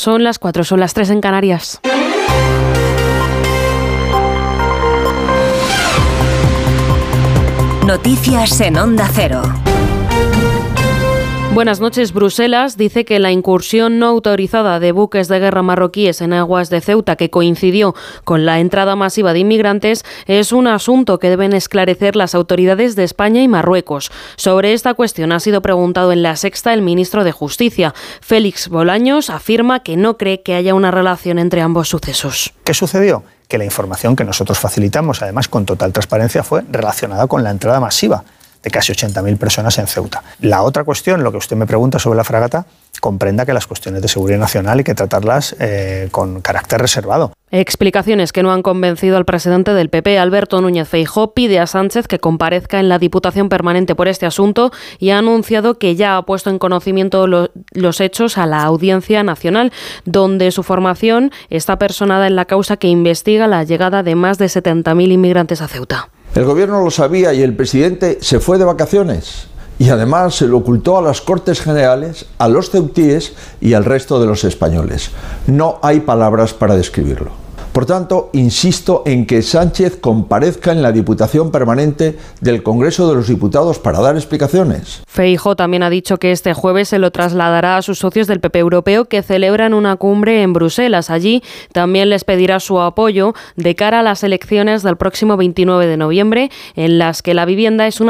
Son las 4, son las 3 en Canarias. Noticias en Onda Cero. Buenas noches. Bruselas dice que la incursión no autorizada de buques de guerra marroquíes en aguas de Ceuta, que coincidió con la entrada masiva de inmigrantes, es un asunto que deben esclarecer las autoridades de España y Marruecos. Sobre esta cuestión ha sido preguntado en La Sexta el ministro de Justicia. Félix Bolaños afirma que no cree que haya una relación entre ambos sucesos. ¿Qué sucedió? Que la información que nosotros facilitamos, además con total transparencia, fue relacionada con la entrada masiva de casi 80.000 personas en Ceuta. La otra cuestión, lo que usted me pregunta sobre la fragata, comprenda que las cuestiones de seguridad nacional hay que tratarlas con carácter reservado. Explicaciones que no han convencido al presidente del PP, Alberto Núñez Feijóo, pide a Sánchez que comparezca en la Diputación Permanente por este asunto y ha anunciado que ya ha puesto en conocimiento los hechos a la Audiencia Nacional, donde su formación está personada en la causa que investiga la llegada de más de 70.000 inmigrantes a Ceuta. El gobierno lo sabía y el presidente se fue de vacaciones y además se lo ocultó a las Cortes Generales, a los ceutíes y al resto de los españoles. No hay palabras para describirlo. Por tanto, insisto en que Sánchez comparezca en la Diputación Permanente del Congreso de los Diputados para dar explicaciones. Feijóo también ha dicho que este jueves se lo trasladará a sus socios del PP europeo que celebran una cumbre en Bruselas. Allí también les pedirá su apoyo de cara a las elecciones del próximo 29 de noviembre, en las que la vivienda es una